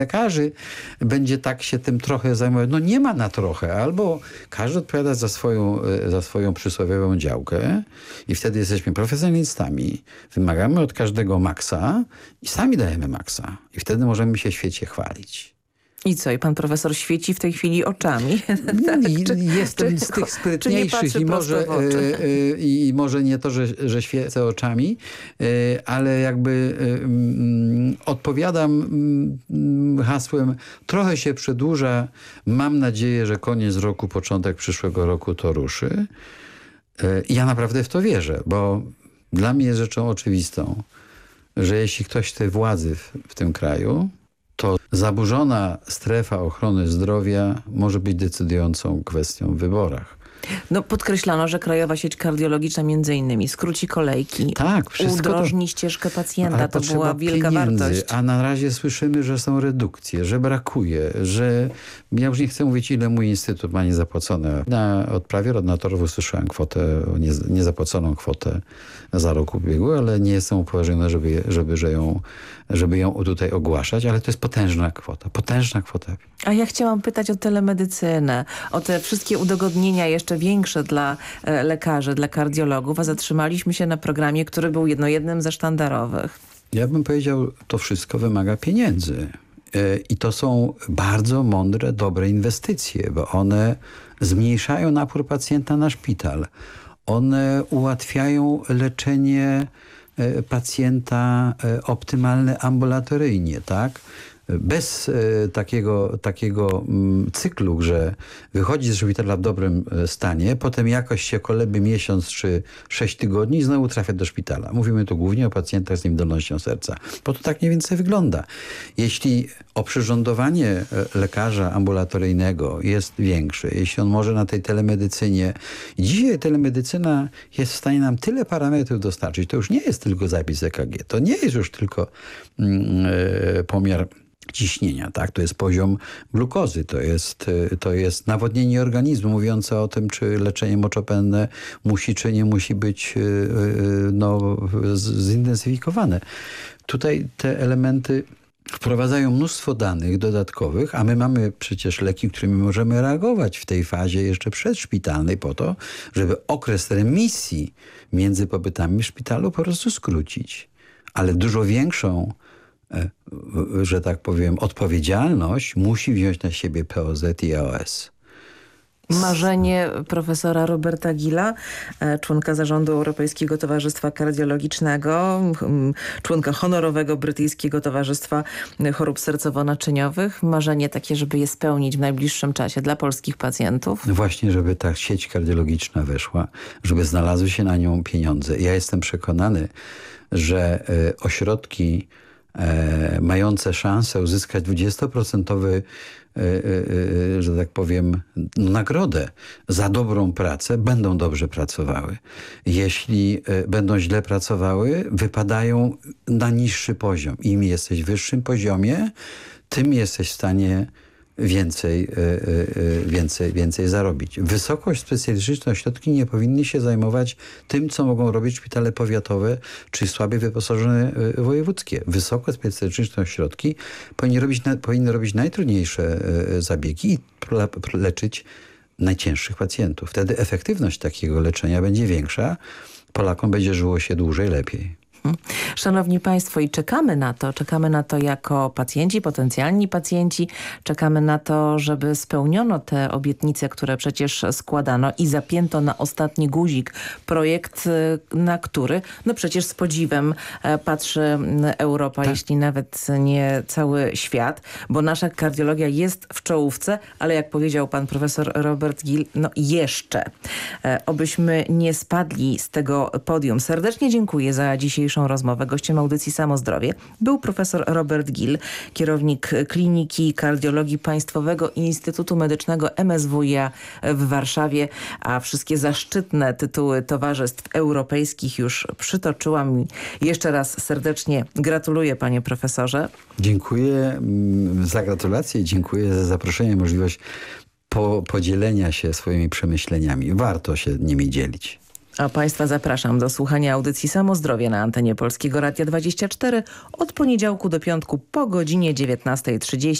lekarzy będzie tak się tym trochę zajmować. No nie ma na trochę. Albo każdy odpowiada za swoją przysłowiową działkę i wtedy jesteśmy profesjonalistami. Wymagamy od każdego maksa i sami dajemy maksa. I wtedy możemy się w świecie chwalić. I co? I pan profesor świeci w tej chwili oczami? Jestem z tych sprytniejszych i może nie to, że świecę oczami, ale jakby odpowiadam hasłem trochę się przedłuża. Mam nadzieję, że koniec roku, początek przyszłego roku to ruszy. I ja naprawdę w to wierzę, bo dla mnie jest rzeczą oczywistą, że jeśli ktoś chce władzy w tym kraju, to zaburzona strefa ochrony zdrowia może być decydującą kwestią w wyborach. No podkreślano, że Krajowa Sieć Kardiologiczna między innymi skróci kolejki, tak, udrożni ścieżkę pacjenta. To była wielka pieniędzy, wartość. A na razie słyszymy, że są redukcje, że brakuje, że ja już nie chcę mówić, ile mój instytut ma niezapłacone. Od prawie ordynatorów usłyszałem kwotę, niezapłaconą kwotę za rok ubiegły, ale nie jestem upoważniony, żeby ją tutaj ogłaszać, ale to jest potężna kwota. A ja chciałam pytać o telemedycynę, o te wszystkie udogodnienia jeszcze większe dla lekarzy, dla kardiologów, a zatrzymaliśmy się na programie, który był jednym ze sztandarowych. Ja bym powiedział, to wszystko wymaga pieniędzy. I to są bardzo mądre, dobre inwestycje, bo one zmniejszają napór pacjenta na szpital. One ułatwiają leczenie pacjenta optymalne ambulatoryjnie, tak? Bez takiego cyklu, że wychodzi z szpitala w dobrym stanie, potem jakoś się kolebie miesiąc czy 6 tygodni i znowu trafia do szpitala. Mówimy tu głównie o pacjentach z niewydolnością serca, bo to tak mniej więcej wygląda. Jeśli oprzyrządowanie lekarza ambulatoryjnego jest większe, jeśli on może na tej telemedycynie... Dzisiaj telemedycyna jest w stanie nam tyle parametrów dostarczyć. To już nie jest tylko zapis EKG, to nie jest już tylko pomiar ciśnienia, tak? To jest poziom glukozy, to jest nawodnienie organizmu mówiące o tym, czy leczenie moczopenne musi, czy nie musi być zintensyfikowane. Tutaj te elementy wprowadzają mnóstwo danych dodatkowych, a my mamy przecież leki, którymi możemy reagować w tej fazie jeszcze przedszpitalnej po to, żeby okres remisji między pobytami w szpitalu po prostu skrócić. Ale dużo większą, że tak powiem, odpowiedzialność musi wziąć na siebie POZ i AOS. Marzenie profesora Roberta Gilla, członka zarządu Europejskiego Towarzystwa Kardiologicznego, członka honorowego Brytyjskiego Towarzystwa Chorób Sercowo-Naczyniowych. Marzenie takie, żeby je spełnić w najbliższym czasie dla polskich pacjentów. Właśnie, żeby ta sieć kardiologiczna weszła, żeby znalazły się na nią pieniądze. Ja jestem przekonany, że ośrodki mające szansę uzyskać 20% że tak powiem, nagrodę za dobrą pracę, będą dobrze pracowały. Jeśli będą źle pracowały, wypadają na niższy poziom. Im jesteś w wyższym poziomie, tym jesteś w stanie więcej zarobić. Wysoko specjalistyczne ośrodki nie powinny się zajmować tym, co mogą robić szpitale powiatowe czy słabiej wyposażone wojewódzkie. Wysoko specjalistyczne ośrodki powinny robić najtrudniejsze zabiegi i leczyć najcięższych pacjentów. Wtedy efektywność takiego leczenia będzie większa. Polakom będzie żyło się dłużej, lepiej. Szanowni Państwo, i czekamy na to jako pacjenci, potencjalni pacjenci, czekamy na to, żeby spełniono te obietnice, które przecież składano i zapięto na ostatni guzik projekt, na który przecież z podziwem patrzy Europa, tak, jeśli nawet nie cały świat, bo nasza kardiologia jest w czołówce, ale jak powiedział pan profesor Robert Gill, jeszcze. Obyśmy nie spadli z tego podium. Serdecznie dziękuję za dzisiejszą rozmowę. Gościem audycji Samozdrowie był profesor Robert Gill, kierownik Kliniki Kardiologii Państwowego Instytutu Medycznego MSWiA w Warszawie, a wszystkie zaszczytne tytuły towarzystw europejskich już przytoczyłam. Jeszcze raz serdecznie gratuluję, panie profesorze. Dziękuję za gratulacje, dziękuję za zaproszenie, możliwość podzielenia się swoimi przemyśleniami. Warto się nimi dzielić. A Państwa zapraszam do słuchania audycji Samozdrowie na antenie Polskiego Radia 24 od poniedziałku do piątku po godzinie 19:30.